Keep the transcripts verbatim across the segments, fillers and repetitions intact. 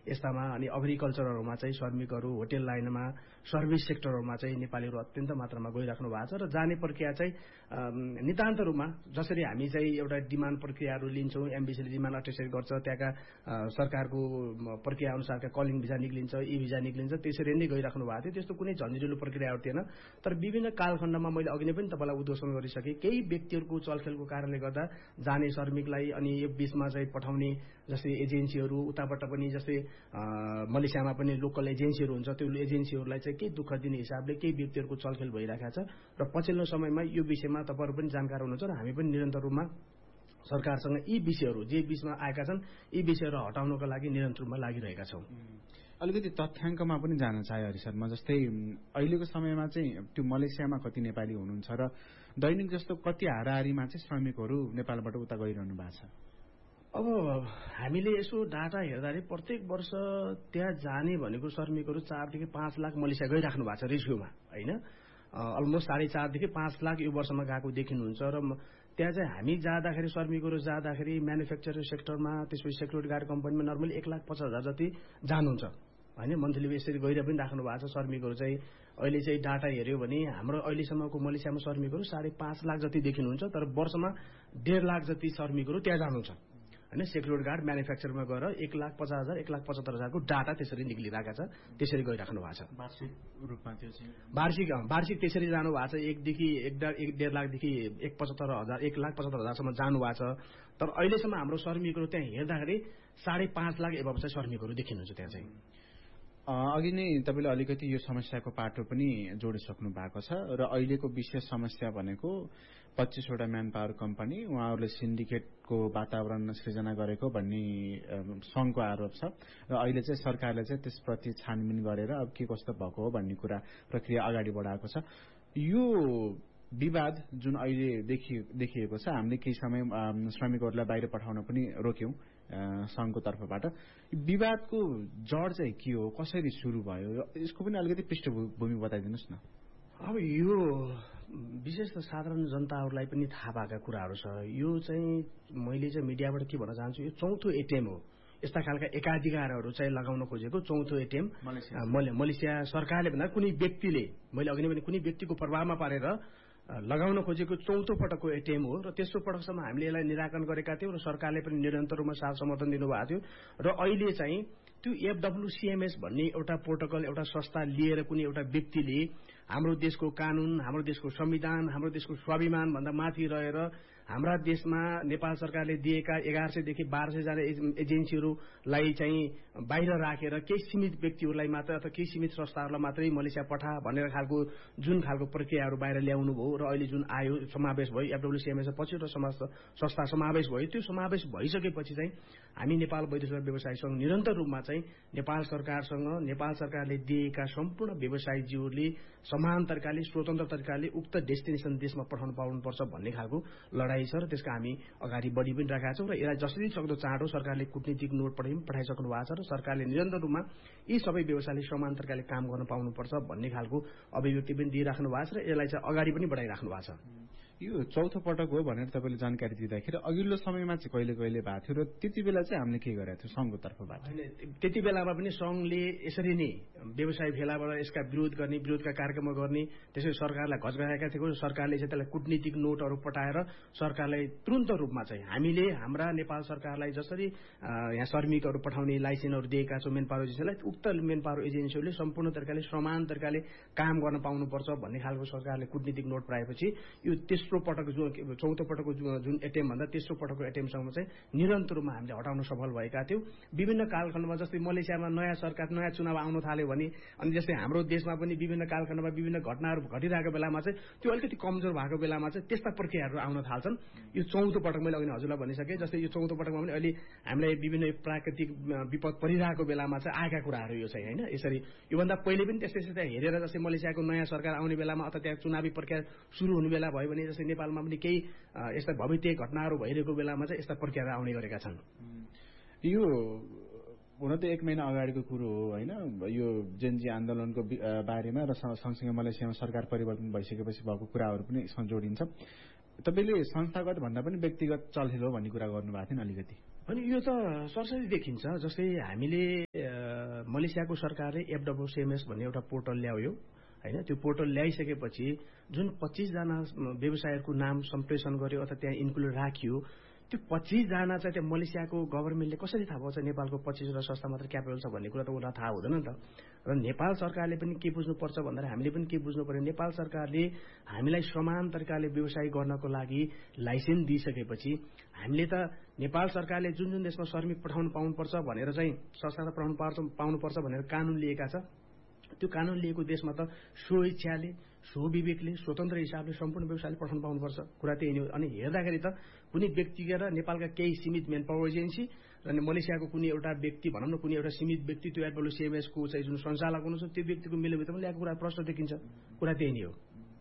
यस्तामा अनि एग्रिकल्चरहरूमा चाहिँ श्रमिकहरू, होटेल लाइनमा, सर्भिस सेक्टरहरूमा चाहिँ नेपालीहरू अत्यन्त मात्रामा गइराख्नु भएको छ र जाने प्रक्रिया चाहिँ नितान्त रूपमा जसरी हामी चाहिँ एउटा डिमान्ड प्रक्रियाहरू लिन्छौँ, एमबिसीले डिमान्ड अटेस्टेड गर्छ, त्यहाँका सरकारको प्रक्रिया अनुसारका कलिङ भिजा निक्लिन्छ, ई भिजा निक्लिन्छ, त्यसरी नै गइराख्नु भएको थियो। त्यस्तो कुनै झन्झटिलो प्रक्रियाहरू थिएन। तर विभिन्न कालखण्डमा मैले अघि नै पनि तपाईँलाई उद्घोषण गरिसकेँ, केही व्यक्तिहरूको चलखेलको कारणले गर्दा जाने श्रमिकलाई अनि यो बीचमा चाहिँ पठाउने जस्तै एजेन्सीहरू उताबाट पनि जस्तै मलेसियामा पनि लोकल एजेन्सीहरू हुन्छ, त्यो एजेन्सीहरूलाई चाहिँ केही दुःख दिने हिसाबले केही व्यक्तिहरूको चलखेल भइरहेको छ र पछिल्लो समयमा यो विषयमा तपाईँहरू पनि जानकार हुनुहुन्छ र हामी पनि निरन्तर रूपमा सरकारसँग यी विषयहरू जे बीचमा आएका छन् यी विषयहरू हटाउनको लागि निरन्तर रूपमा लागिरहेका छौँ। अलिकति तथ्याङ्कमा पनि जान चाहे हरि सर, म जस्तै अहिलेको समयमा चाहिँ त्यो मलेसियामा कति नेपाली हुनुहुन्छ र दैनिक जस्तो कति हाराहारीमा चाहिँ श्रमिकहरू नेपालबाट उता गइरहनु भएको छ? अब हामीले यसो डाटा हेर्दाखेरि प्रत्येक वर्ष त्यहाँ जाने भनेको श्रमिकहरू चारदेखि पाँच लाख मलेसिया गइराख्नु भएको छ रेस्क्युमा, होइन? अलमोस्ट साढे चारदेखि पाँच लाख यो वर्षमा गएको देखिनुहुन्छ र त्यहाँ चाहिँ हामी जाँदाखेरि श्रमिकहरू जाँदाखेरि म्यानुफ्याक्चरिङ सेक्टरमा, त्यसपछि सेक्युरिटी गार्ड कम्पनीमा नर्मली एक लाख पचास हजार जति जानुहुन्छ, होइन? मन्थली यसरी गएर पनि राख्नु भएको छ। श्रमिकहरू चाहिँ अहिले चाहिँ डाटा हेऱ्यो भने हाम्रो अहिलेसम्मको मलेसियामा श्रमिकहरू साढे पाँच लाख जति देखिनुहुन्छ, तर वर्षमा डेढ लाख जति श्रमिकहरू त्यहाँ जानुहुन्छ, होइन? सेक्युरिटी गार्ड म्यानुफ्याक्चरमा गएर एक लाख पचास हजार एक लाख पचहत्तर हजारको डाटा त्यसरी निक्लिरहेको छ, त्यसरी गइराख्नु भएको छ। वार्षिक रूपमा त्यो चाहिँ वार्षिक वार्षिक त्यसरी जानु भएको छ। एकदेखि एक एक डेढ लाखदेखि एक पचहत्तर हजार एक लाख पचहत्तर हजारसम्म जानु भएको छ। तर अहिलेसम्म हाम्रो श्रमिकहरू त्यहाँ हेर्दाखेरि साढे पाँच लाख एभव चाहिँ श्रमिकहरू देखिनुहुन्छ त्यहाँ चाहिँ। अघि नै तपाईँले अलिकति यो समस्याको पाटो पनि जोडिसक्नु भएको छ र अहिलेको विशेष समस्या भनेको पच्चीसवटा म्यान पावर कम्पनी उहाँहरूले सिन्डिकेटको वातावरण सृजना गरेको भन्ने संघको आरोप छ र अहिले चाहिँ सरकारले चाहिँ त्यसप्रति छानबिन गरेर अब के कस्तो भएको हो भन्ने कुरा प्रक्रिया अगाडि बढाएको छ। यो विवाद जुन अहिले देखिएको छ, हामीले केही समय श्रमिकहरूलाई बाहिर पठाउन पनि रोक्यौं संघको तर्फबाट। विवादको जड चाहिँ के हो, कसरी सुरु भयो, यसको पनि अलिकति पृष्ठभूमि बताइदिनुहोस् न। अब यो विशेष त साधारण जनताहरूलाई पनि थाहा भएका कुराहरू छ। यो चाहिँ मैले चाहिँ मिडियाबाट के भन्न चाहन्छु, यो चौथो एटिएम हो। यस्ता खालका एकाधिकारहरू चाहिँ लगाउन खोजेको चौथो एटिएम मलेसिया सरकारले भन्दा कुनै व्यक्तिले, मैले अघि नै भने कुनै व्यक्तिको प्रभावमा पारेर लगाउन खोजेको चौथो पटकको एटिएम हो र तेस्रो पटकसम्म हामीले यसलाई निराकरण गरेका थियौँ र सरकारले पनि निरन्तर रूपमा साथ समर्थन दिनुभएको थियो र अहिले चाहिँ त्यो एफडब्ल्युसिएमएस भन्ने एउटा प्रोटोकल, एउटा संस्था लिएर कुनै एउटा व्यक्तिले हाम्रो देशको कानून, हाम्रो देशको संविधान, हाम्रो देशको स्वाभिमान भन्दा माथि रहेर हाम्रा देशमा नेपाल सरकारले दिएका एघार सयदेखि बाह्र सयजना एजेन्सीहरूलाई चाहिँ बाहिर राखेर केही सीमित व्यक्तिहरूलाई मात्र अथवा केही सीमित संस्थाहरूलाई मात्रै मलेसिया पठा भनेर खालको जुन खालको प्रक्रियाहरू बाहिर ल्याउनु भयो र अहिले जुन आयो समावेश भयो एफडब्ल्युसिएमएस पछिल्लो संस्था समावेश भयो, त्यो समावेश भइसकेपछि चाहिँ हामी नेपाल वैध सेवा व्यवसायी संघ निरन्तर रूपमा चाहिँ नेपाल सरकारसँग नेपाल सरकारले दिएका सम्पूर्ण व्यवसायीज्यूहरूले समान तरिकाले स्वतन्त्र तरिकाले उक्त डेस्टिनेसन देशमा पठाउनु पाउनुपर्छ भन्ने खालको लडाई छ र त्यसका हामी अगाडि बढी पनि राखेका छौँ र यसलाई जसरी सक्दो चाँडो सरकारले कूटनीतिक नोट पनि पठाइसक्नु भएको छ र सरकारले निरन्तर रूपमा यी सबै व्यवसायले समान तरिकाले काम गर्न पाउनुपर्छ भन्ने खालको अभिव्यक्ति पनि दिइराख्नु भएको छ र यसलाई चाहिँ अगाडि पनि बढाइराख्नु भएको छ। यो चौथो पटक हो भनेर तपाईँले जानकारी दिँदाखेरि अघिल्लो समयमा चाहिँ कहिले कहिले भएको थियो र त्यति बेला चाहिँ हामीले के गरेको थियो संघको तर्फबाट? त्यति बेलामा पनि संघले यसरी नै व्यवसाय भेलाबाट यसका विरोध गर्ने, विरोधका कार्यक्रम गर्ने, त्यसै सरकारलाई घचघचाएका थिए। सरकारले चाहिँ त्यसलाई कूटनीतिक नोटहरू पठाएर सरकारलाई तुरन्त रूपमा चाहिँ हामीले हाम्रा नेपाल सरकारलाई जसरी यहाँ श्रमिकहरू पठाउने लाइसेन्सहरू दिएका छौँ मेन पावर एजेन्सीलाई, उक्त मेन पावर एजेन्सीहरूले सम्पूर्ण तरिकाले समान तरिकाले काम गर्न पाउनुपर्छ भन्ने खालको सरकारले कूटनीतिक नोट पठाएपछि यो तेस्रो पटक जुन चौथो पटकको जुन एटिएम भन्दा तेस्रो पटकको एटिएमसम्म चाहिँ निरन्तर रूपमा हामीले हटाउन सफल भएका थियौँ। विभिन्न कालखण्डमा जस्तै मलेसियामा नयाँ सरकार नयाँ चुनाव आउन थाल्यो भने अनि जस्तै हाम्रो देशमा पनि विभिन्न कालखण्डमा विभिन्न घटनाहरू घटिरहेको बेलामा चाहिँ त्यो अलिकति कमजोर भएको बेलामा चाहिँ त्यस्ता प्रक्रियाहरू आउन थाल्छन्। यो चौथो पटक मैले अघि हजुरलाई भनिसकेँ, जस्तै यो चौथो पटकमा पनि अहिले हामीलाई विभिन्न प्राकृतिक विपद परिरहेको बेलामा चाहिँ आएका कुराहरू यो चाहिँ होइन। यसरी योभन्दा पहिले पनि त्यस्तै त्यस्तै हेरेर जस्तै मलेसियाको नयाँ सरकार आउने बेलामा अथवा त्यहाँ चुनावी प्रक्रिया सुरु हुने बेला भयो भने जस्तै नेपालमा पनि केही यस्ता भविष्य घटनाहरू भइरहेको बेलामा चाहिँ यस्ता प्रक्रियाहरू आउने गरेका छन्। यो हुन त एक महिना अगाडिको कुरो हो होइन, यो जेनजी आन्दोलनको बारेमा र सँगसँगै मलेसियामा सरकार परिवर्तन भइसकेपछि भएको कुराहरू पनि यसमा जोडिन्छ। तपाईँले संस्थागत भन्दा पनि व्यक्तिगत चलखेल हो भन्ने कुरा गर्नुभएको थियो नि अलिकति। अनि यो त सरसरी देखिन्छ। जस्तै हामीले मलेसियाको सरकारले एफडब्ल्युसिएमएस भन्ने एउटा पोर्टल ल्यायो होइन, त्यो पोर्टल ल्याइसकेपछि जुन पच्चीसजना व्यवसायहरूको नाम सम्प्रेषण गर्यो अथवा त्यहाँ इन्क्लुड राखियो, त्यो पच्चीसजना चाहिँ त्यहाँ मलेसियाको गभर्मेन्टले कसरी थाहा पाउँछ नेपालको पच्चीसवटा संस्था मात्र क्यापेबल छ भन्ने कुरा त उसलाई थाहा हुँदैन नि त। र नेपाल सरकारले पनि के बुझ्नुपर्छ भन्दाखेरि हामीले पनि के बुझ्नु पर्यो, नेपाल सरकारले हामीलाई समान तरिकाले व्यवसाय गर्नको लागि लाइसेन्स दिइसकेपछि हामीले त नेपाल सरकारले जुन जुन देशमा श्रमिक पठाउनु पाउनुपर्छ भनेर चाहिँ संस्था पठाउनु पाउनुपर्छ भनेर कानून लिएका छ, त्यो कानून लिएको देशमा त स्वइच्छाले स्वविवेकले स्वतन्त्र हिसाबले सम्पूर्ण व्यवसायले पठाउनु पाउनुपर्छ। कुरा त्यही नै हो। अनि हेर्दाखेरि त कुनै व्यक्तिगत नेपालका केही सीमित मेन पावर एजेन्सी र मलेसियाको कुनै एउटा व्यक्ति भनौँ न कुनै एउटा सीमित व्यक्ति त्यो एफडब्ल्युसिएमएसको चाहिँ जुन सञ्चालक हुनुहुन्छ त्यो व्यक्तिको मिलोभित्रमा ल्याएको कुरा प्रश्न देखिन्छ। कुरा त्यही नै हो।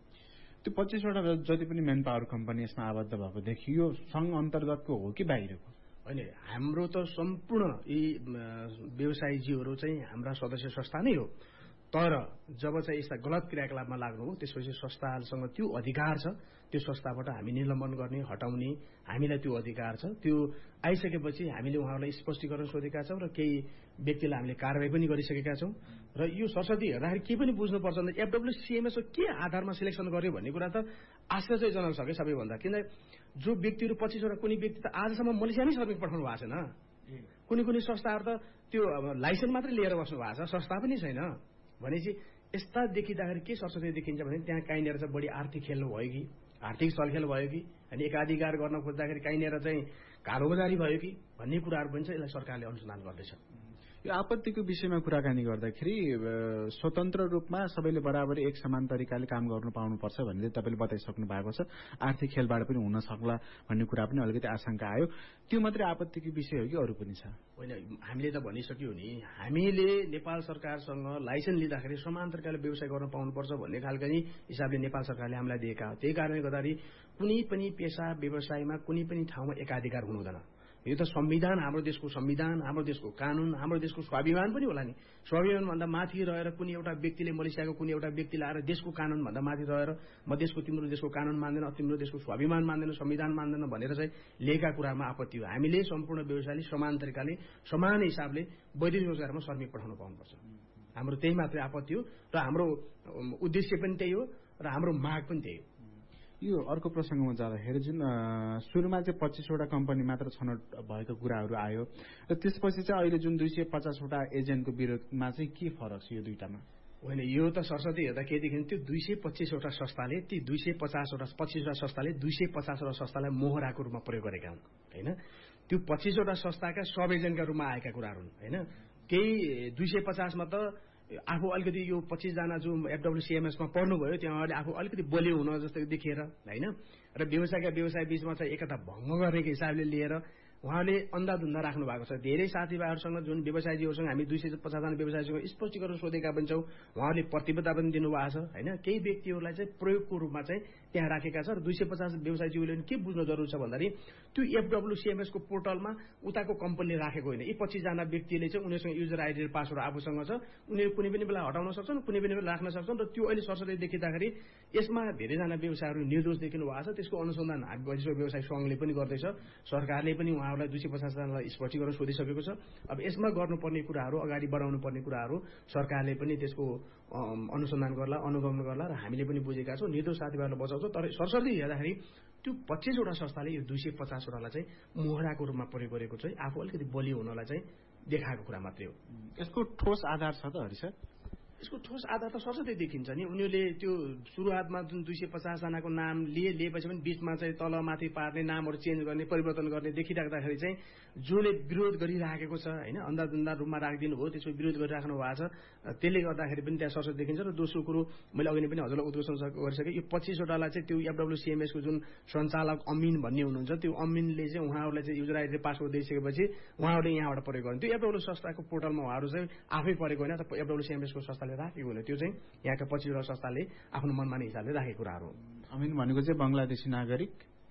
त्यो पच्चीसवटा जति पनि मेन पावर कम्पनी यसमा आबद्ध भएको देखियो, सङ्घ अन्तर्गतको हो कि बाहिरको? होइन, हाम्रो त सम्पूर्ण यी व्यवसायीजीहरू चाहिँ हाम्रा सदस्य संस्था नै हो। तर जब चाहिँ यस्ता गलत क्रियाकलापमा लाग्नु हो त्यसपछि संस्थासँग त्यो अधिकार छ, त्यो संस्थाबाट हामी निलम्बन गर्ने हटाउने हामीलाई त्यो अधिकार छ। त्यो आइसकेपछि हामीले उहाँहरूलाई स्पष्टीकरण सोधेका छौँ र केही व्यक्तिलाई हामीले कारवाही पनि गरिसकेका छौँ। र यो सरस्वती हेर्दाखेरि के पनि बुझ्नुपर्छ भने एफडब्ल्युसिएमएसको के आधारमा सिलेक्सन गर्यो भन्ने कुरा त आश्चर्यजनक छ कि सबैभन्दा। किन जो व्यक्तिहरू पच्चीसवटा कुनै व्यक्ति त आजसम्म मलेसियामै श्रमिक पठाउनु भएको छैन, कुनै कुनै संस्थाहरू त त्यो लाइसेन्स मात्रै लिएर बस्नु भएको छ, संस्था पनि छैन भनेपछि यस्ता देखिँदाखेरि के सरस्वती देखिन्छ भने त्यहाँ काहीँनिर चाहिँ बढी आर्थिक खेल भयो कि आर्थिक छलखेल भयो कि अनि एकाधिकार गर्न खोज्दाखेरि काहीँनिर चाहिँ कालोबजारी भयो कि भन्ने कुराहरू पनि चाहिँ यसलाई सरकारले अनुसन्धान गर्दैछ। यो आपत्तिको विषयमा कुराकानी गर्दाखेरि स्वतन्त्र रूपमा सबैले बराबर एक समान तरिकाले काम गर्नु पाउनुपर्छ भन्ने तपाईँले बताइसक्नु भएको छ। आर्थिक खेलबाट पनि हुन सक्ला भन्ने कुरा पनि अलिकति आशंका आयो। त्यो मात्रै आपत्तिको विषय हो कि अरू पनि छ? होइन, हामीले त भनिसक्यौँ नि, हामीले नेपाल सरकारसँग लाइसेन्स लिँदाखेरि समान तरिकाले व्यवसाय गर्न पाउनुपर्छ भन्ने खालको नि हिसाबले नेपाल सरकारले हामीलाई दिएका हो। त्यही कारणले गर्दाखेरि कुनै पनि पेसा व्यवसायमा कुनै पनि ठाउँमा एकाधिकार हुनु हुँदैन। यो त संविधान, हाम्रो देशको संविधान, हाम्रो देशको कानून, हाम्रो देशको स्वाभिमान पनि होला नि। स्वाभिमानभन्दा माथि रहेर कुनै एउटा व्यक्तिले मलेसियाको कुनै एउटा व्यक्तिले आएर देशको कानूनभन्दा माथि रहेर म देशको तिम्रो देशको कानून मान्दैन, तिम्रो देशको स्वाभिमान मान्दैन, संविधान मान्दैन भनेर चाहिँ लिएका कुरामा आपत्ति हो। हामीले सम्पूर्ण व्यवसायले समान तरिकाले समान हिसाबले वैदेशिक रोजगारमा श्रमिक पठाउन पाउनुपर्छ। हाम्रो त्यही मात्रै आपत्ति हो र हाम्रो उद्देश्य पनि त्यही हो र हाम्रो माग पनि त्यही हो। यो अर्को प्रसङ्गमा जाँदाखेरि जुन सुरुमा चाहिँ पच्चीसवटा कम्पनी मात्र छनौट भएको कुराहरू आयो र त्यसपछि चाहिँ अहिले जुन दुई सय पचासवटा एजेन्टको विरोधमा चाहिँ के फरक छ यो दुईटामा? होइन, यो त सरस्वती हेर्दा के देखिन्छ, त्यो दुई सय पच्चीसवटा संस्थाले ती दुई सय पचासवटा पच्चीसवटा संस्थाले दुई सय पचासवटा संस्थालाई मोहराको रूपमा प्रयोग गरेका हुन् होइन। त्यो पच्चीसवटा संस्थाका सब एजेन्टका रूपमा आएका कुराहरू हुन् होइन। केही दुई सय पचासमा त आफू अलिकति यो पच्चीसजना जो एफडब्ल्युसिएमएसमा पढ्नुभयो त्यहाँ आफू अलिकति बलियो हुन जस्तो देखिएर होइन र व्यवसायका व्यवसाय बीचमा चाहिँ एकता भङ्ग गरेको हिसाबले लिएर उहाँले अन्धाधुन्दा राख्नु भएको छ। धेरै साथीभाइहरूसँग जुन व्यवसायीहरूसँग हामी दुई सय पचासजना व्यवसायीसँग स्पष्टीकरण सोधेका पनि छौँ, उहाँले प्रतिबद्धता पनि दिनुभएको छ होइन। केही व्यक्तिहरूलाई चाहिँ प्रयोगको रूपमा चाहिँ त्यहाँ राखेका छ र दुई सय पचास व्यवसायीज्यूले पनि के बुझ्नु जरुरी छ भन्दाखेरि त्यो एफडब्ल्युसिएमएसको पोर्टलमा उताको कम्पनीले राखेको होइन। यी पच्चीसजना व्यक्तिले चाहिँ उनीहरूसँग युजर आइडी र पासवर्ड आफूसँग छ, उनीहरू कुनै पनि बेला हटाउन सक्छन्, कुनै पनि बेला राख्न सक्छन् र त्यो अहिले सरस्वती देखिँदाखेरि यसमा धेरैजना व्यवसायहरू निर्दोष देखिनु भएको छ। त्यसको अनुसन्धान वैश्विक व्यवसाय सङ्घले पनि गर्दैछ, सरकारले पनि उहाँहरूलाई दुई सय पचासजनालाई स्पष्टीकरण सोधिसकेको छ। अब यसमा गर्नुपर्ने कुराहरू, अगाडि बढाउनु पर्ने कुराहरू सरकारले पनि त्यसको अनुसन्धान गर्ला, अनुगमन गर्ला र हामीले पनि बुझेका छौँ, निर्दोष साथीभाइहरूलाई बचाउँछ। तर सरस्वती हेर्दाखेरि त्यो पच्चीसवटा संस्थाले यो दुई सय पचासवटालाई चाहिँ मोहराको रूपमा प्रयोग गरेको चाहिँ आफू अलिकति बलियो हुनलाई चाहिँ देखाएको कुरा मात्रै हो। यसको ठोस आधार छ त हरि सर? यसको ठोस आधार त सरस्वती देखिन्छ नि। उनीहरूले त्यो सुरुवातमा जुन दुई सय पचासजनाको नाम लिए लिएपछि पनि बिचमा चाहिँ तल माथि पार्ने, नामहरू चेन्ज गर्ने, परिवर्तन गर्ने देखिराख्दाखेरि चाहिँ जसले विरोध गरिराखेको छ होइन, अन्धाधुन्दा रूपमा राखिदिनु भयो, त्यसको विरोध गरिराख्नु भएको छ। त्यसले गर्दाखेरि पनि त्यहाँ सरस्वती देखिन्छ। र दोस्रो कुरो मैले अघि नै पनि हजुरलाई उद्घोषण गरिसकेँ, यो पच्चीसवटालाई चाहिँ त्यो एफडब्ल्युसिएमएसको जुन सञ्चालक अमिन भन्ने हुनुहुन्छ, त्यो अमिनले चाहिँ उहाँहरूलाई चाहिँ युजर आइडी पासवर्ड दिइसकेपछि उहाँहरूले यहाँबाट प्रयोग गर्ने। त्यो एफडब्ल्यू संस्थाको पोर्टलमा उहाँहरू चाहिँ आफै परेको होइन, एफडब्ल्युसिएमएसको संस्थाले राखेको होइन, त्यो चाहिँ यहाँका पच्चीसवटा संस्थाले आफ्नो मनमानी हिसाबले राखेको कुराहरू हो। अमिन भनेको चाहिँ बङ्गलादेशी नागरिक,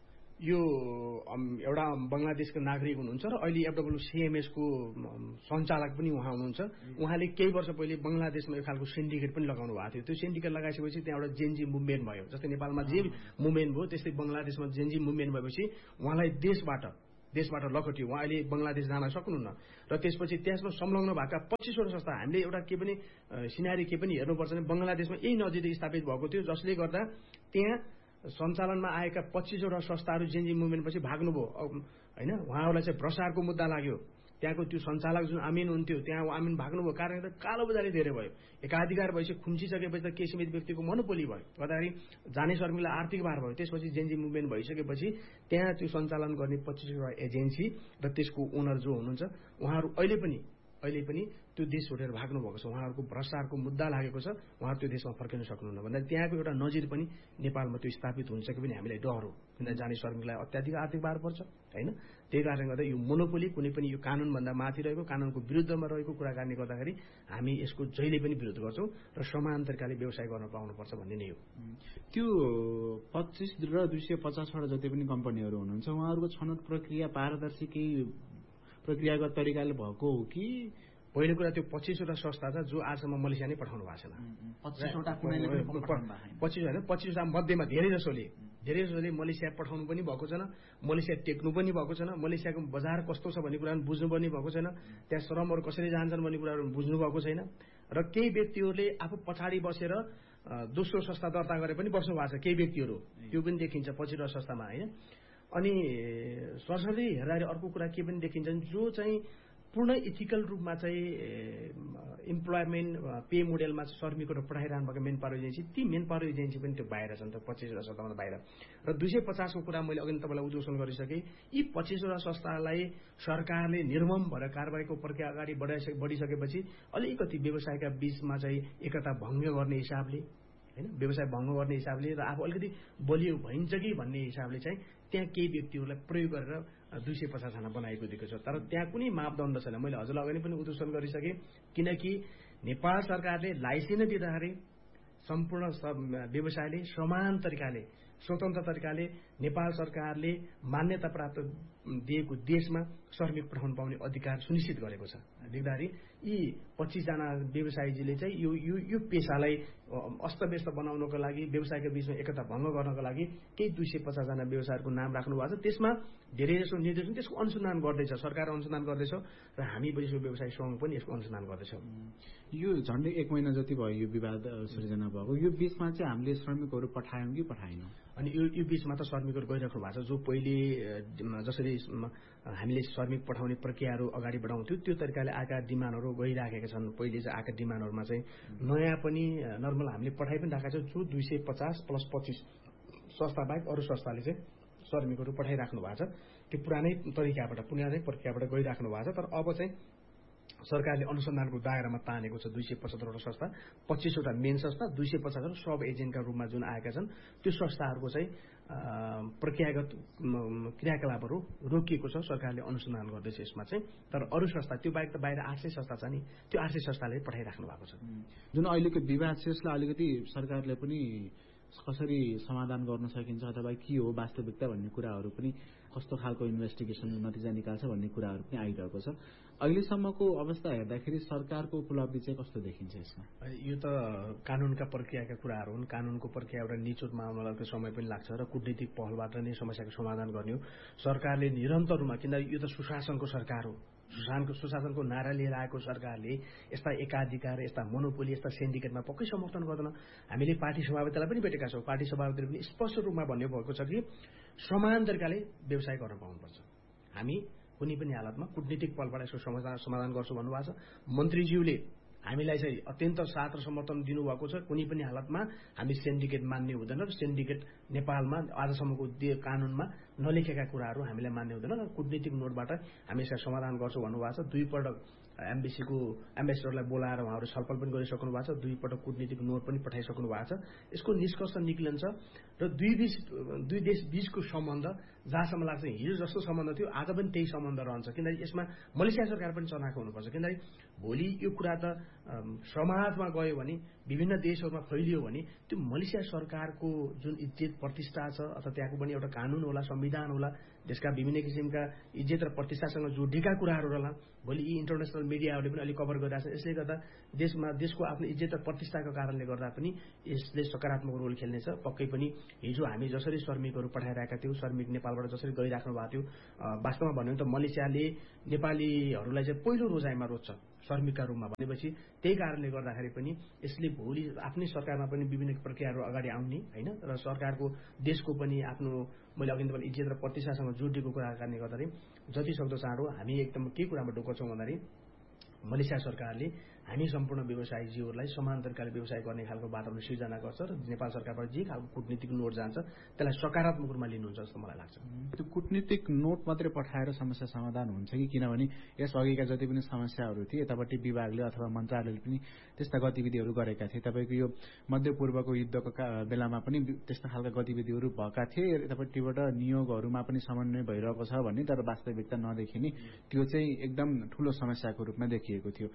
यो एउटा बङ्गलादेशको नागरिक हुनुहुन्छ र अहिले एफडब्ल्युसिएमएसको सञ्चालक पनि उहाँ हुनुहुन्छ। उहाँले केही वर्ष पहिले बङ्गलादेशमा यो खालको सिन्डिकेट पनि लगाउनु भएको थियो। त्यो सिन्डिकेट लगाइसकेपछि त्यहाँ एउटा जेन्जी मुभमेन्ट भयो। जस्तै नेपालमा जे मुभमेन्ट भयो त्यस्तै बङ्गलादेशमा जेन्जी मुभमेन्ट भएपछि उहाँलाई देशबाट देशबाट लखटियो, उहाँ अहिले बङ्गलादेश जान सक्नुहुन्न। र त्यसपछि त्यसमा संलग्न भएका पच्चिसवटा संस्था, हामीले एउटा के पनि सिनारी के पनि हेर्नुपर्छ भने बङ्गलादेशमा यही नजिकै स्थापित भएको थियो, जसले गर्दा त्यहाँ सञ्चालनमा आएका पच्चिसवटा संस्थाहरू जेन्जी मुभमेन्टपछि भाग्नुभयो होइन। उहाँहरूलाई चाहिँ भ्रष्टाचारको मुद्दा लाग्यो। त्यहाँको त्यो सञ्चालक जुन आमिन हुन्थ्यो, त्यहाँ आमिन भाग्नुभयो, कारण कालो बजारी धेरै भयो। एकाधिकार भएपछि खुम्चिसकेपछि त केही सीमित व्यक्तिको मोनोपोली भयो, गर्दाखेरि जाने शर्मिला आर्थिक भार भयो। त्यसपछि जेन्जी मुभमेन्ट भइसकेपछि त्यहाँ त्यो सञ्चालन गर्ने पच्चिसवटा एजेन्सी र त्यसको ओनर जो हुनुहुन्छ उहाँहरू अहिले पनि अहिले पनि त्यो देश छोडेर भाग्नु भएको छ। उहाँहरूको भ्रष्टाचारको मुद्दा लागेको छ, उहाँहरू त्यो देशमा फर्किन सक्नुहुन्न भन्दा त्यहाँको एउटा नजिर पनि नेपालमा त्यो स्थापित हुन्छ कि पनि हामीलाई डर हो, किन जाने शर्मिलाई अत्याधिक आर्थिक भार पर्छ होइन। त्यही कारणले गर्दा यो मोनोपोली कुनै पनि यो कानुनभन्दा माथि रहेको, कानुनको विरुद्धमा रहेको कुरा गर्ने गर्दाखेरि हामी यसको जहिले पनि विरोध गर्छौँ र समान तरिकाले व्यवसाय गर्न पाउनुपर्छ भन्ने नै हो। त्यो पच्चिस र दुई सय पचासवटा जति पनि कम्पनीहरू हुनुहुन्छ उहाँहरूको छनौट प्रक्रिया पारदर्शी केही प्रक्रियागत तरिकाले भएको हो कि? पहिलो कुरा त्यो पच्चिसवटा संस्था छ जो आजसम्म मलेसिया नै पठाउनु भएको छैन। पच्चिसवटा पच्चिस होइन पच्चिसवटा मध्येमा धेरै जसोले धेरै जसोले मलेसिया पठाउनु पनि भएको छैन, मलेसिया टेक्नु पनि भएको छैन, मलेसियाको बजार कस्तो छ भन्ने कुराहरू बुझ्नु पनि भएको छैन, त्यहाँ श्रमहरू कसरी जान्छन् भन्ने कुराहरू बुझ्नु भएको छैन। र केही व्यक्तिहरूले आफू पछाडि बसेर दोस्रो संस्था दर्ता गरे पनि बस्नु भएको छ केही व्यक्तिहरू, त्यो पनि देखिन्छ पछिल्लो संस्थामा होइन। अनि सरसरी हेर्दाखेरि अर्को कुरा के पनि देखिन्छ जो चाहिँ पूर्ण इथिकल रूपमा चाहिँ इम्प्लोइमेन्ट पे मोडेलमा श्रमिकहरू पठाइरहनु भएको मेन पावर एजेन्सी, ती मेन पावर एजेन्सी पनि त्यो बाहिर छन्, त्यो पच्चिसवटा संस्थामा बाहिर। र दुई सय पचासको कुरा मैले अघि तपाईँलाई उद्घोषण गरिसकेँ, यी पच्चिसवटा संस्थालाई सरकारले निर्मम भएर कारबाहीको प्रक्रिया अगाडि बढाइसके बढिसकेपछि अलिकति व्यवसायका बीचमा चाहिँ एकता भङ्ग गर्ने हिसाबले होइन, व्यवसाय भङ्ग गर्ने हिसाबले र आफू अलिकति बलियो भइन्छ कि भन्ने हिसाबले चाहिँ त्यहाँ केही व्यक्तिहरूलाई प्रयोग गरेर दुई सय पचासजना बनाएको दिएको छ। तर त्यहाँ कुनै मापदण्ड छैन। मैले हजुरलाई अगाडि पनि उद्घोषण गरिसकेँ, किनकि नेपाल सरकारले लाइसेन्स दिँदाखेरि सम्पूर्ण व्यवसायले समान तरिकाले स्वतन्त्र तरिकाले नेपाल सरकारले मान्यता प्राप्त दिएको देशमा श्रमिक पठाउनु पाउने अधिकार सुनिश्चित गरेको छ। देख्दाखेरि यी पच्चिसजना व्यवसायीजीले चाहिँ यो यो यो पेसालाई अस्तव्यस्त बनाउनको लागि, व्यवसायको बीचमा एकता भङ्ग गर्नको लागि केही दुई सय पचासजना व्यवसायहरूको नाम राख्नु भएको छ। त्यसमा धेरै जसो निर्देशन त्यसको अनुसन्धान गर्दैछ, सरकार अनुसन्धान गर्दैछ र हामी विश्व व्यवसाय सङ्घ पनि यसको अनुसन्धान गर्दैछौँ। यो झन्डै एक महिना जति भयो यो विवाद सृजना भएको, यो बीचमा चाहिँ हामीले श्रमिकहरू पठायौँ कि पठाएनौँ? अनि यो यो बीचमा त श्रमिकहरू गइराख्नु भएको छ। जो पहिले जसरी हामीले श्रमिक पठाउने प्रक्रियाहरू अगाडि बढाउँथ्यौँ त्यो तरिकाले आएका डिमान्डहरू गइराखेका छन्। पहिले चाहिँ आएका डिमान्डहरूमा चाहिँ नयाँ पनि नर्मल हामीले पठाइ पनि राखेका छौँ। जो दुई सय पचास प्लस पच्चिस संस्था बाहेक अरू संस्थाले चाहिँ श्रमिकहरू पठाइराख्नु भएको छ। त्यो पुरानै तरिकाबाट पुरानै प्रक्रियाबाट गइराख्नु भएको छ। तर अब चाहिँ सरकारले अनुसन्धानको दायरामा तानेको छ दुई सय पचहत्तरवटा संस्था, पच्चिसवटा मेन संस्था, दुई सय पचासवटा सब एजेन्टका रूपमा जुन आएका छन् त्यो संस्थाहरूको चाहिँ प्रक्रियागत क्रियाकलापहरू रोकिएको छ। सरकारले अनुसन्धान गर्दैछ यसमा चाहिँ। तर अरू संस्था त्यो बाहेक त बाहिर आठ सय संस्था छ नि, त्यो आठ सय संस्थाले पठाइराख्नु भएको छ। जुन अहिलेको विवाद छ यसलाई अलिकति सरकारले पनि कसरी समाधान गर्न सकिन्छ अथवा के हो वास्तविकता भन्ने कुराहरू पनि, कस्तो खालको इन्भेस्टिगेसन नतिजा निकाल्छ भन्ने कुराहरू पनि आइरहेको छ। अहिलेसम्मको अवस्था हेर्दाखेरि सरकारको उपलब्धि चाहिँ कस्तो देखिन्छ यसमा? यो त कानुनका प्रक्रियाका कुराहरू हुन्। कानुनको प्रक्रिया एउटा निचोट मामलाको समय पनि लाग्छ र कूटनीतिक पहलबाट नै समस्याको समाधान गर्ने हो। सरकारले निरन्तर रूपमा, किनकि यो त सुशासनको सरकार हो, सुशासनको सुशासनको नारा लिएर आएको सरकारले यस्ता एकाधिकार, यस्ता मोनोपोली, यस्ता सिन्डिकेटमा पक्कै समर्थन गर्दैन। हामीले पार्टी सभापतिलाई पनि भेटेका छौँ। पार्टी सभापतिले पनि स्पष्ट रूपमा भन्ने भएको छ कि समान तरिकाले व्यवसाय गर्न पाउनुपर्छ। हामी कुनै पनि हालतमा कूटनीतिक पलबाट यसको समाधान समाधान गर्छु भन्नुभएको छ। मन्त्रीज्यूले हामीलाई चाहिँ अत्यन्त साथ र समर्थन दिनुभएको छ। कुनै पनि हालतमा हामी सिन्डिकेट मान्ने हुँदैन र सिन्डिकेट नेपालमा आजसम्मको कानुनमा नलेखेका कुराहरू हामीलाई मान्ने हुँदैन र कूटनीतिक नोटबाट हामी यसलाई समाधान गर्छौँ भन्नुभएको छ। दुईपल्ट एम्बेसीको एम्बेसडरलाई बोलाएर उहाँहरू छलफल पनि गरिसक्नु भएको छ। दुईपल्ट कूटनीतिक नोट पनि पठाइसक्नु भएको छ। यसको निष्कर्ष निक्लिन्छ र दुई बीच दुई देश बीचको सम्बन्ध जहाँसम्म लाग्छ हिजो जस्तो सम्बन्ध थियो आज पनि त्यही सम्बन्ध रहन्छ। किनकि यसमा मलेसिया सरकार पनि चनाखो हुनुपर्छ। किनकि भोलि यो कुरा त समाजमा गयो भने, विभिन्न देशहरूमा फैलियो भने त्यो मलेसिया सरकारको जुन इज्जत प्रतिष्ठा छ अथवा त्यहाँको पनि एउटा कानुन होला, संविधान होला, देशका विभिन्न किसिमका इज्जत र प्रतिष्ठासँग जोडिएका कुराहरू होला। भोलि यी इन्टरनेसनल मिडियाहरूले पनि अलिक कभर गरिरहेको छ। यसले गर्दा देशमा देशको आफ्नो इज्जत र प्रतिष्ठाको कारणले गर्दा पनि यसले सकारात्मक रोल खेल्नेछ। पक्कै पनि हिजो हामी जसरी श्रमिकहरू पठाइरहेका थियौँ, श्रमिक नेपाल नेपालबाट जसरी गरिराख्नु भएको थियो वास्तवमा भन्यो भने त मलेसियाले नेपालीहरूलाई चाहिँ पहिलो रोजाइमा रोज्छ श्रमिकका रूपमा भनेपछि त्यही कारणले गर्दाखेरि पनि यसले भोलि आफ्नै सरकारमा पनि विभिन्न प्रक्रियाहरू अगाडि आउने होइन र सरकारको देशको पनि आफ्नो मैले अघि पनि इज्जत र प्रतिष्ठासँग जोडिएको कुराको कारणले गर्दाखेरि जति सक्दो चाँडो हामी एकदम के कुरामा ढुक्क छौँ भन्दाखेरि मलेसिया सरकारले हामी सम्पूर्ण व्यवसायीजीहरूलाई समान तरिकाले व्यवसाय गर्ने खालको वातावरण सिर्जना गर्छ र नेपाल सरकारबाट जे खालको कूटनीतिक नोट जान्छ त्यसलाई सकारात्मक रूपमा लिनुहुन्छ जस्तो मलाई लाग्छ। त्यो कूटनीतिक नोट मात्रै पठाएर समस्या समाधान हुन्छ कि किनभने यस अघिका जति पनि समस्याहरू थिए यतापट्टि विभागले अथवा मन्त्रालयले पनि त्यस्ता गतिविधिहरू गरेका थिए। तपाईँको यो मध्यपूर्वको युद्धको बेलामा पनि त्यस्ता खालका गतिविधिहरू भएका थिए यतापट्टिबाट नियोगहरूमा पनि समन्वय भइरहेको छ भन्ने तर वास्तविकता नदेखिने त्यो चाहिँ एकदम ठूलो समस्याको रूपमा देखिएको थियो।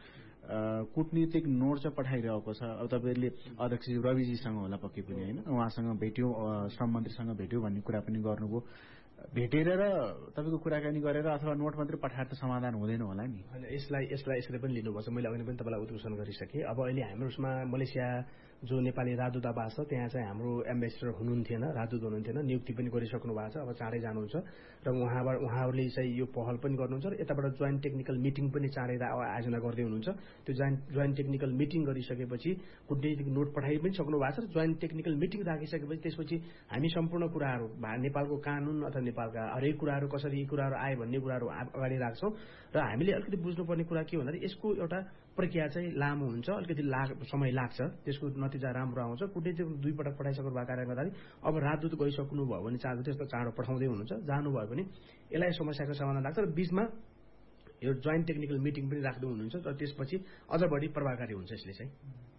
कूटनीतिक नोट चाहिँ पठाइरहेको छ। अब तपाईँले अध्यक्ष रविजीसँग होला पक्कै पनि होइन उहाँसँग भेट्यो श्रम मन्त्रीसँग भेट्यो भन्ने कुरा पनि गर्नुभयो। भेटेर र तपाईँको कुराकानी गरेर अथवा नोट मात्रै पठाएर त समाधान हुँदैन होला नि। होइन यसलाई यसलाई यसरी पनि लिनुपर्छ। मैले अघि पनि तपाईँलाई उद्घोषण गरिसकेँ। अब अहिले हाम्रो उसमा मलेसिया जो नेपाली राजदूतावास छ त्यहाँ चाहिँ हाम्रो एम्बेसडर हुनुहुन्थेन राजदूत हुनुहुन्थेन नियुक्ति पनि गरिसक्नु भएको छ। अब चाँडै जानुहुन्छ र उहाँबाट उहाँहरूले चाहिँ यो पहल पनि गर्नुहुन्छ र यताबाट जोइन्ट टेक्निकल मिटिङ पनि चाँडै आयोजना गर्दै हुनुहुन्छ। त्यो जोइन्ट जोइन्ट टेक्निकल मिटिङ गरिसकेपछि कूटनीतिक नोट पठाइ पनि सक्नु भएको छ र जोइन्ट टेक्निकल मिटिङ राखिसकेपछि त्यसपछि हामी सम्पूर्ण कुराहरू नेपालको कानून अथवा नेपालका हरेक कुराहरू कसरी यी कुराहरू आए भन्ने कुराहरू अगाडि राख्छौँ र हामीले अलिकति बुझ्नुपर्ने कुरा के भन्दाखेरि यसको एउटा प्रक्रिया चाहिँ लामो हुन्छ अलिकति ला समय लाग्छ त्यसको नतिजा राम्रो आउँछ। कूटनीतिक दुईपटक पठाइसक्नु भएको कारणले गर्दाखेरि अब राजदूत गइसक्नु भयो भने चाँडो त्यस्तो चाँडो पठाउँदै हुनुहुन्छ जानुभयो भने यसलाई समस्याको समाधान लाग्छ र बीचमा यो जोइन्ट टेक्निकल मिटिङ पनि राख्दै हुनुहुन्छ र त्यसपछि अझ बढी प्रभावकारी हुन्छ। यसले चाहिँ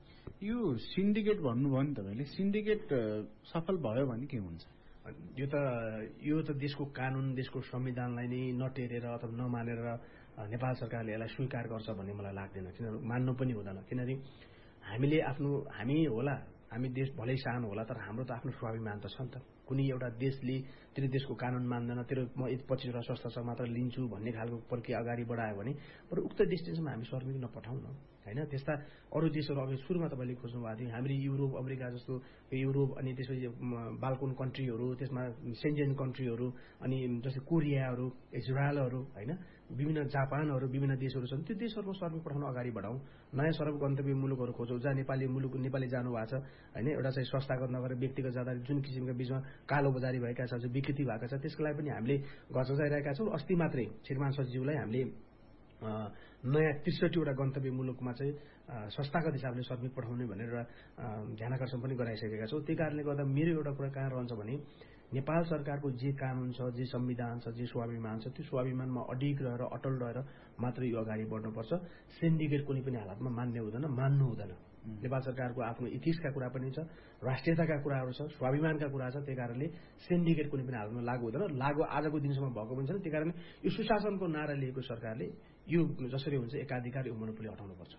यो सिन्डिकेट भन्नुभयो नि तपाईँले सिन्डिकेट सफल भयो भने के हुन्छ? यो त यो त देशको कानून देशको संविधानलाई नै नटेरेर अथवा नमानेर नेपाल सरकारले यसलाई स्वीकार गर्छ भन्ने मलाई लाग्दैन। किन मान्नु पनि हुँदैन किनभने हामीले आफ्नो हामी होला हामी देश भलै सानो होला तर हाम्रो त आफ्नो स्वाभिमान त छ नि त। कुनै एउटा देशले तेरो देशको कानून मान्दैन तेरो म पच्चिसवटा संस्था मात्र लिन्छु भन्ने खालको प्रक्रिया अगाडि बढायो भने बरु उक्त डेस्टिनेसनमा हामी श्रमिक नपठाउँ न होइन। त्यस्ता अरू देशहरू अघि सुरुमा तपाईँले खोज्नु भएको थियो हामी युरोप अमेरिका जस्तो युरोप अनि त्यसपछि बाल्कन कन्ट्रीहरू त्यसमा सेन्जेन कन्ट्रीहरू अनि जस्तै कोरियाहरू इजरायलहरू होइन विभिन्न जापानहरू विभिन्न देशहरू छन् त्यो देशहरूमा श्रमिक पठाउन अगाडि बढाउँ। नयाँ सर्व गन्तव्य मुलुकहरू खोजौँ जहाँ नेपाली मुलुक नेपाली जानु भएको छ होइन एउटा चाहिँ संस्थागत नगरेर व्यक्तिगत जाँदा जुन किसिमका बीचमा कालो बजारी भएका छ विकृति भएको छ त्यसको लागि पनि हामीले घचाइरहेका छौँ। अस्ति मात्रै श्रीमान सचिवलाई हामीले नयाँ त्रिसठीवटा गन्तव्य मुलुकमा चाहिँ संस्थागत हिसाबले श्रमिक पठाउने भनेर एउटा ध्यानाकर्षण पनि गराइसकेका छौँ। त्यही कारणले गर्दा मेरो एउटा कुरा कहाँ रहन्छ भने नेपाल सरकारको जे कानून छ जे संविधान छ जे स्वाभिमान छ त्यो स्वाभिमानमा अडिग रहेर अटल रहेर मात्र यो अगाडि बढ्नुपर्छ। सिन्डिकेट कुनै पनि हालतमा मान्ने हुँदैन मान्नु हुँदैन। नेपाल सरकारको आफ्नो इतिहासका कुरा पनि छ राष्ट्रियताका कुराहरू छ स्वाभिमानका कुरा छ त्यही कारणले सिन्डिकेट कुनै पनि हालतमा लागू हुँदैन लागू आजको दिनसम्म भएको पनि छैन। त्यही कारण यो सुशासनको नारा लिएको सरकारले यो जसरी हुन्छ एकाधिकार यो मोनोपोली हटाउनुपर्छ।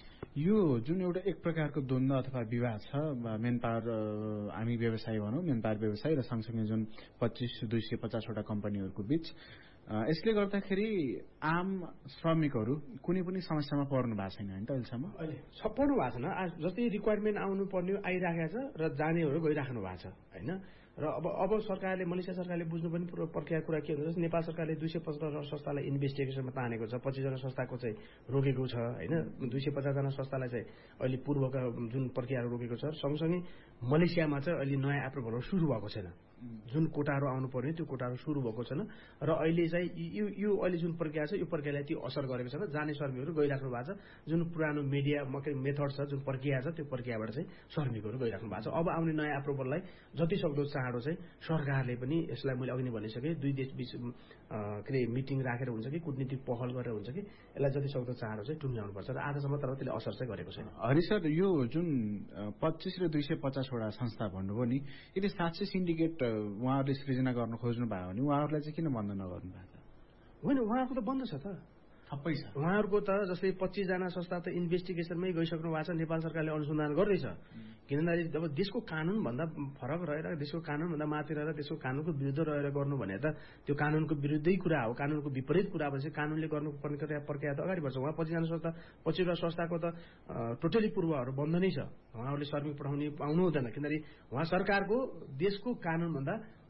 यो जुन एउटा एक प्रकारको द्वन्द्व अथवा विवाद छ मेन पावर हामी व्यवसायी भनौँ मेन पावर व्यवसायी र सँगसँगै जुन पच्चिस दुई सय पचासवटा कम्पनीहरूको बीच यसले गर्दाखेरि आम श्रमिकहरू कुनै पनि समस्यामा पर्नु भएको छैन होइन त अहिलेसम्म अहिले पर्नु भएको छैन। जस्तै रिक्वायरमेन्ट आउनु पर्ने आइराखेको छ र जानेहरू गइराख्नु भएको छ होइन। र अब अब सरकारले मलेसिया सरकारले बुझ्नुपर्ने प्रक्रिया कुरा के हुन्छ नेपाल सरकारले दुई सय पचहत्तर संस्थालाई इन्भेस्टिगेसनमा तानेको छ पच्चिसजना संस्थाको चाहिँ रोकेको छ होइन दुई सय पचासजना संस्थालाई चाहिँ अहिले पूर्वका जुन प्रक्रियाहरू रोकेको छ। सँगसँगै मलेसियामा चाहिँ अहिले नयाँ एप्रुभलहरू सुरु भएको छैन जुन कोटाहरू आउनु पर्ने त्यो कोटाहरू सुरु भएको छैन र अहिले चाहिँ यो यो अहिले जुन प्रक्रिया छ यो प्रक्रियालाई त्यो असर गरेको छैन। जाने श्रमिकहरू गइराख्नु भएको छ जुन पुरानो मिडिया मेथड छ जुन प्रक्रिया छ त्यो प्रक्रियाबाट चाहिँ श्रमिकहरू गइराख्नु भएको छ। अब आउने नयाँ एप्रुभललाई जति सक्दो चाँडो चाहिँ सरकारले पनि यसलाई मैले अघि नै भनिसकेँ दुई देश बीच के अरे मिटिङ राखेर हुन्छ कि कूटनीतिक पहल गरेर हुन्छ कि यसलाई जति सक्दो चाँडो चाहिँ टुङ्ग्याउनुपर्छ र आजसम्म तर त्यसले असर चाहिँ गरेको छैन। हरि सर यो जुन पच्चिस र दुई सय पचासवटा संस्था भन्नुभयो नि यदि साँच्चै सिन्डिकेट उहाँहरूले सृजना गर्न खोज्नु भयो भने उहाँहरूलाई चाहिँ किन बन्द नगर्नु भएको त? होइन उहाँहरूको त बन्द छ त सबै छ उहाँहरूको त जस्तै पच्चिसजना संस्था त इन्भेस्टिगेसनमै गइसक्नु भएको छ नेपाल सरकारले अनुसन्धान गर्दैछ। किनभने अब देशको कानूनभन्दा फरक रहेर देशको कानूनभन्दा माथि रहेर देशको कानूनको विरुद्ध रहेर गर्नु भने त त्यो कानूनको विरुद्धै कुरा हो कानूनको विपरीत कुरा भएपछि कानूनले गर्नुपर्ने प्रक्रिया त अगाडि बढ्छ। उहाँ पच्चिसजना संस्था पच्चिसवटा संस्थाको त टोटली पूर्वहरू बन्द नै छ उहाँहरूले श्रमिक पठाउने पाउनु हुँदैन किनभने उहाँ सरकारको देशको कानूनभन्दा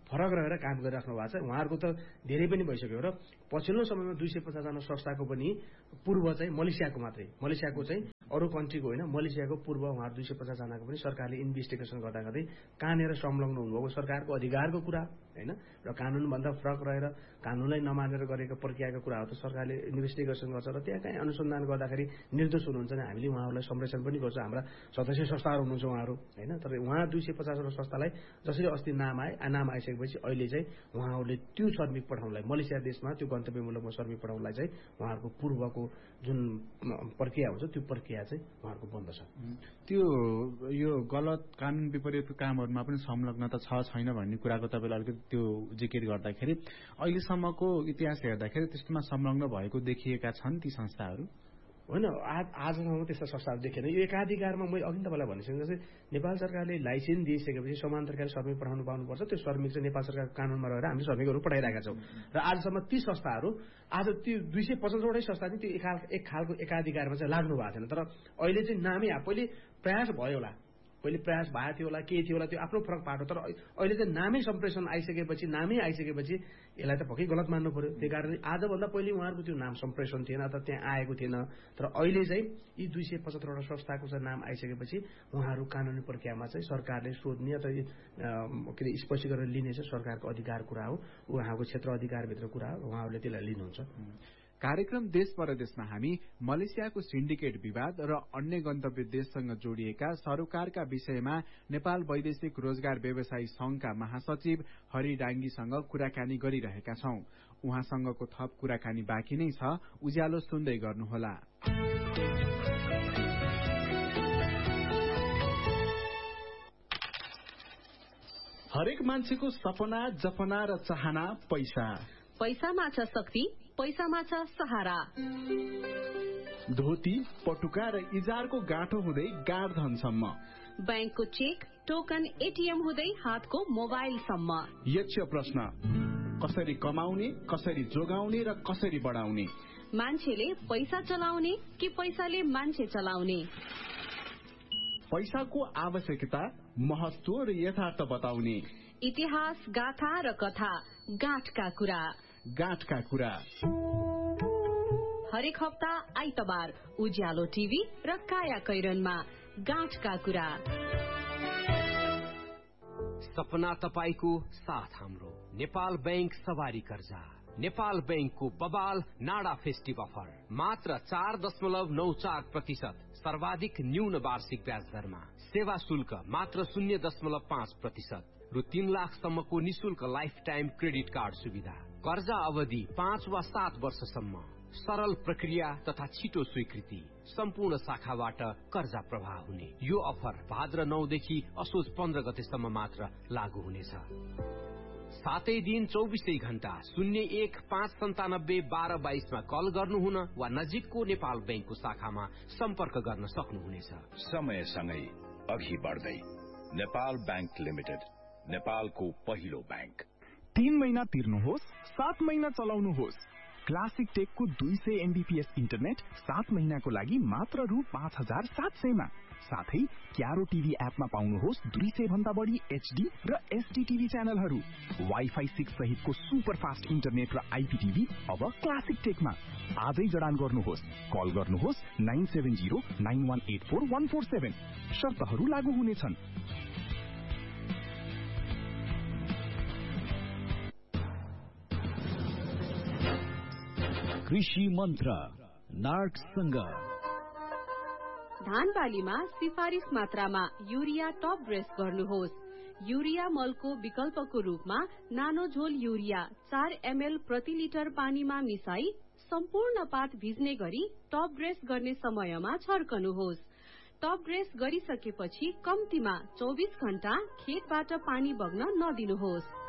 फरक रहेर काम गरिराख्नु भएको छ। उहाँहरूको त धेरै पनि भइसक्यो र पछिल्लो समयमा दुई सय पचासजना संस्थाको पनि पूर्व चाहिँ मलेसियाको मात्रै, मलेसियाको चाहिँ अरू कन्ट्रीको होइन, मलेसियाको पूर्व उहाँहरू दुई सय पचासजनाको पनि सरकारले इन्भेस्टिगेसन गर्दा गर्दै कहाँनिर संलग्न हुनुभएको सरकारको अधिकारको कुरा होइन र कानुनभन्दा फरक रहेर कानुनलाई नमानेर गरेको प्रक्रियाको कुराहरू त सरकारले इन्भेस्टिगेसन गर्छ र त्यहाँ कहीँ अनुसन्धान गर्दाखेरि निर्दोष हुनुहुन्छ भने हामीले उहाँहरूलाई संरक्षण पनि गर्छ। हाम्रा सदस्य संस्थाहरू हुनुहुन्छ उहाँहरू होइन। तर उहाँ दुई सय पचासवटा संस्थालाई जसरी अस्ति नाम आए नाम आइसकेपछि अहिले चाहिँ उहाँहरूले त्यो श्रमिक पठाउनलाई मलेसिया देशमा त्यो गन्तव्यमूलकमा श्रमिक पठाउनलाई चाहिँ उहाँहरूको पूर्वको जुन प्रक्रिया हुन्छ त्यो प्रक्रिया चाहिँ उहाँहरूको बन्द छ। त्यो यो गलत कानुन विपरीत कामहरूमा पनि संलग्नता छ छैन भन्ने कुराको तपाईँले अलिकति त्यो जिकिर गर्दाखेरि अहिलेसम्मको इतिहास हेर्दाखेरि त्यसमा संलग्न भएको देखिएका छन् ती संस्थाहरू होइन। आज आजसम्म त्यस्ता संस्थाहरू देखेन। यो एकाधिकारमा मैले अघि तपाईँलाई भनिसकेँ जस्तै नेपाल सरकारले लाइसेन्स दिइसकेपछि समान्तरकारी श्रमिक पठाउनु पाउनुपर्छ। त्यो श्रमिक चाहिँ नेपाल सरकारको कानुनमा रहेर हामीले श्रमिकहरू पठाइरहेका छौँ र आजसम्म ती संस्थाहरू आज त्यो दुई सय पचासवटै संस्था चाहिँ त्यो एक एक खालको एकाधिकारमा चाहिँ लाग्नु भएको थिएन। तर अहिले चाहिँ नामै पहिले प्रयास भयो होला, पहिले प्रयास भएको थियो होला, के थियो होला, त्यो आफ्नो फरक पाटो। तर अहिले चाहिँ नामै सम्प्रेषण आइसकेपछि नामै आइसकेपछि यसलाई त पक्कै गलत मान्नु पर्यो। त्यही कारण आजभन्दा पहिले उहाँहरूको त्यो नाम सम्प्रेषण थिएन अथवा त्यहाँ आएको थिएन। तर अहिले चाहिँ यी दुई सय पचहत्तरवटा संस्थाको चाहिँ नाम आइसकेपछि उहाँहरू कानुनी प्रक्रियामा चाहिँ सरकारले सोध्ने अथवा के अरे स्पष्ट गरेर लिने चाहिँ सरकारको अधिकार कुरा हो, उहाँको क्षेत्र अधिकारभित्र कुरा हो, उहाँहरूले त्यसलाई लिनुहुन्छ। कार्यक्रम देश परदेशमा हामी मलेसियाको सिन्डिकेट विवाद र अन्य गन्तव्य देशसँग जोडिएका सरोकारका विषयमा नेपाल वैदेशिक रोजगार व्यवसायी संघका महासचिव हरि डाङ्गीसँग कुराकानी गरिरहेका छौं। उहाँसँगको थप कुराकानी बाँकी नै छ, उज्यालो सुन्दै गर्नुहोला। हरेक मान्छेको सपना, जपना र चाहना पैसा। पैसामा छ शक्ति, पैसामा छ सहारा। धोती, पटुका र इजारको गाँठो हुँदै गाड धनसम्म, ब्याङ्कको चेक, टोकन, एटीएम हुँदै हातको मोबाइलसम्म। यक्ष प्रश्न, कसरी कमाउने, कसरी जोगाउने र कसरी बढाउने? मान्छेले पैसा चलाउने कि पैसाले मान्छे चलाउने? पैसाको आवश्यकता, महत्व र यथार्थ बताउने। इतिहास, गाथा र कथा, गाँठका कुरा। गाँठका कुरा हरेक हप्ता आइतबार उज्यालो टिभी र काया कैरनमा गाँठका कुरा। सपना तपाईको साथ हाम्रो नेपाल बैंक सवारी कर्जा। नेपाल बैंकको बबाल नाडा फेस्टिभ अफर मात्र चार दशमलव नौ चार प्रतिशत सर्वाधिक न्यून वार्षिक ब्याज दरमा। सेवा शुल्क मात्र शून्य दशमलव पाँच प्रतिशत रु तीन लाखसम्मको निशुल्क लाइफ टाइम क्रेडिट कार्ड सुविधा। कर्जा अवधि पाँच वा सात वर्षसम्म। सरल प्रक्रिया तथा छिटो स्वीकृति। सम्पूर्ण शाखाबाट कर्जा प्रवाह हुने यो अफर भाद्र नौदेखि असोज पन्ध्र गतेसम्म मात्र लागू हुनेछ। सातै दिन चौबिसै घण्टा शून्य एक पाँच सन्तानब्बे बाह्र बाइसमा कल गर्नुहुन वा नजिकको नेपाल बैंकको शाखामा सम्पर्क गर्न सक्नुहुनेछ। समयसँगै अघि बढ्दै नेपाल बैंक लिमिटेड, नेपालको पहिलो बैंक। तीन महिना तिर्नुहोस्, सात महिना चलाउनुहोस्। क्लासिक टेकको दुई सय एमबीपीएस इन्टरनेट सात महिनाको लागि मात्र रु पाँच हजार सात सयमा। साथै क्यारो टिभी एपमा पाउनुहोस् दुई सय भन्दा बढी एचडी र एसडी टिभी च्यानलहरू। वाइफाई सिक्स सहितको सुपर फास्ट इन्टरनेट र आइपीटिभी अब क्लासिक टेकमा। आजै जडान गर्नुहोस्, कल गर्नुहोस् nine seven zero nine one eight four one four seven. शर्तहरू लागू हुनेछन्। कृषि मन्त्र नार्कसँग। धान बालीमा सिफारिस मात्रामा युरिया टप ड्रेस गर्नुहोस्। युरिया मलको विकल्पको रूपमा नानो झोल युरिया चार एमएल प्रति लिटर पानीमा मिसाई सम्पूर्ण पात भिज्ने गरी टप ड्रेस गर्ने समयमा छर्कनुहोस्। टप ड्रेस गरिसकेपछि कम्तीमा चौबिस घण्टा खेतबाट पानी बग्न नदिनुहोस्।